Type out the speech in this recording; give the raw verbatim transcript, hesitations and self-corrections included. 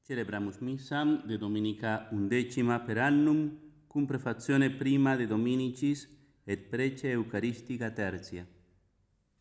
Celebramus missam de dominica undecima per annum, cum prefazione prima de Dominicis et prece eucaristica tertia.